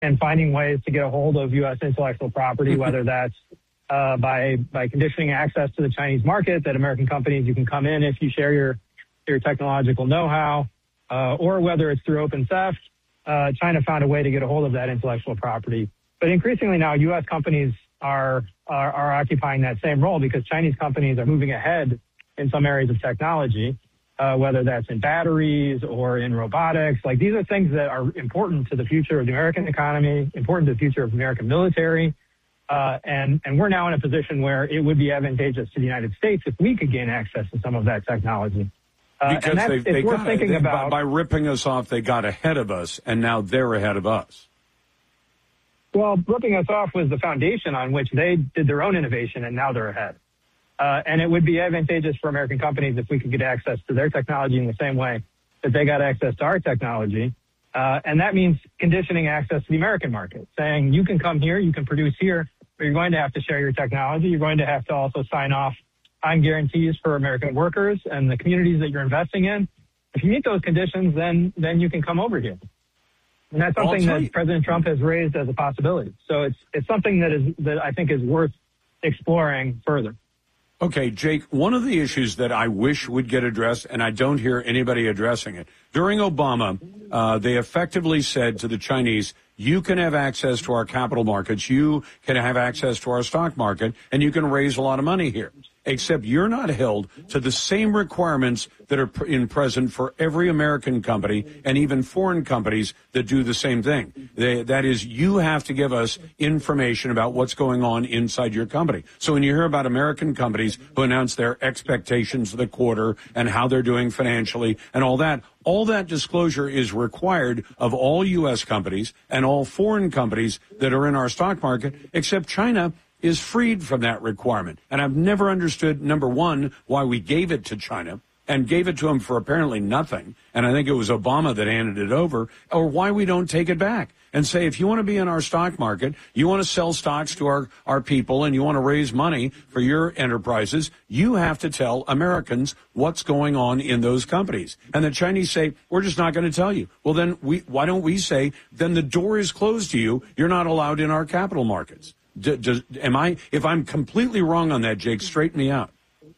and finding ways to get a hold of U.S. intellectual property, whether that's by conditioning access to the Chinese market, that American companies, you can come in if you share your technological know-how, or whether it's through open theft. China found a way to get a hold of that intellectual property. But increasingly now, U.S. companies are occupying that same role because Chinese companies are moving ahead in some areas of technology, whether that's in batteries or in robotics. Like, these are things that are important to the future of the American economy, important to the future of the American military. And we're now in a position where it would be advantageous to the United States if we could gain access to some of that technology. Because they got thinking about by ripping us off, they got ahead of us, and now they're ahead of us. Well, ripping us off was the foundation on which they did their own innovation, and now they're ahead. And it would be advantageous for American companies if we could get access to their technology in the same way that they got access to our technology. And that means conditioning access to the American market, saying you can come here, you can produce here, but you're going to have to share your technology. You're going to have to also sign off on guarantees for American workers and the communities that you're investing in. If you meet those conditions, then you can come over here. And that's something that President Trump has raised as a possibility. So it's something that I think is worth exploring further. Okay, Jake, one of the issues that I wish would get addressed, and I don't hear anybody addressing it, during Obama, they effectively said to the Chinese, you can have access to our capital markets, you can have access to our stock market, and you can raise a lot of money here. Except you're not held to the same requirements that are present for every American company and even foreign companies that do the same thing. That is, you have to give us information about what's going on inside your company. So when you hear about American companies who announce their expectations for the quarter and how they're doing financially and all that disclosure is required of all U.S. companies and all foreign companies that are in our stock market, except China is freed from that requirement. And I've never understood, number one, why we gave it to China and gave it to them for apparently nothing. And I think it was Obama that handed it over, or why we don't take it back and say, if you want to be in our stock market, you want to sell stocks to our people, and you want to raise money for your enterprises, you have to tell Americans what's going on in those companies. And the Chinese say, we're just not going to tell you. Well, then why don't we say, then the door is closed to you. You're not allowed in our capital markets. If I'm completely wrong on that, Jake, straighten me out.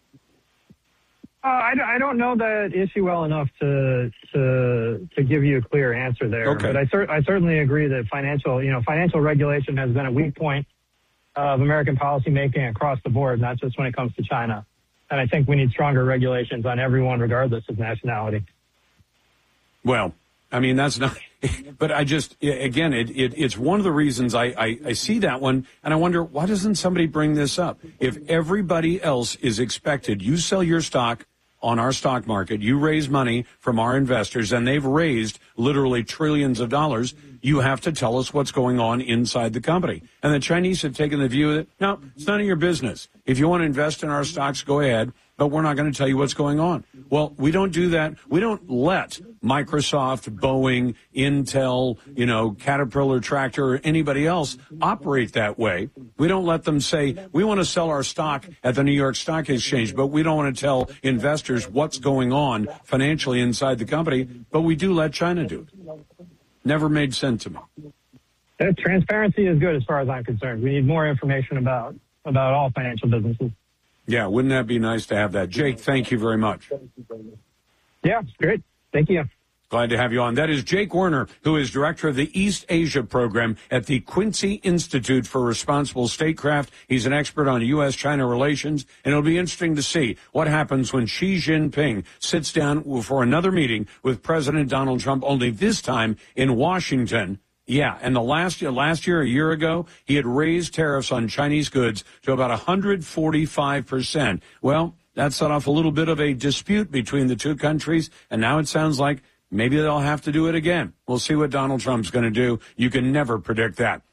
I don't know that issue well enough to give you a clear answer there. Okay. But I certainly agree that financial regulation has been a weak point of American policymaking across the board, not just when it comes to China. And I think we need stronger regulations on everyone, regardless of nationality. Well, I mean, that's not, but I just, again, it's one of the reasons I see that one, and I wonder, why doesn't somebody bring this up? If everybody else is expected, you sell your stock on our stock market, you raise money from our investors, and they've raised literally trillions of dollars, you have to tell us what's going on inside the company. And the Chinese have taken the view that, no, it's none of your business. If you want to invest in our stocks, go ahead, but we're not going to tell you what's going on. Well, we don't do that. We don't let Microsoft, Boeing, Intel, Caterpillar Tractor, or anybody else operate that way. We don't let them say, we want to sell our stock at the New York Stock Exchange, but we don't want to tell investors what's going on financially inside the company, but we do let China do it. Never made sense to me. Transparency is good as far as I'm concerned. We need more information about all financial businesses. Yeah, wouldn't that be nice to have that? Jake, thank you very much. Yeah, great. Thank you. Glad to have you on. That is Jake Werner, who is director of the East Asia program at the Quincy Institute for Responsible Statecraft. He's an expert on U.S.-China relations, and it'll be interesting to see what happens when Xi Jinping sits down for another meeting with President Donald Trump, only this time in Washington. Yeah, and last year, a year ago, he had raised tariffs on Chinese goods to about 145%. Well, that set off a little bit of a dispute between the two countries, and now it sounds like maybe they'll have to do it again. We'll see what Donald Trump's going to do. You can never predict that.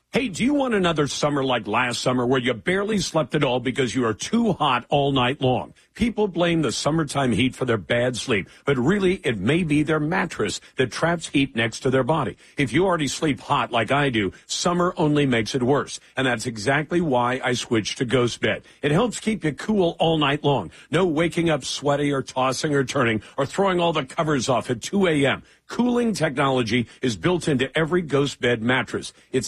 Hey, do you want another summer like last summer where you barely slept at all because you are too hot all night long? People blame the summertime heat for their bad sleep, but really it may be their mattress that traps heat next to their body. If you already sleep hot like I do, summer only makes it worse. And that's exactly why I switched to Ghost Bed. It helps keep you cool all night long. No waking up sweaty or tossing or turning or throwing all the covers off at 2 a.m. Cooling technology is built into every Ghost Bed mattress. It's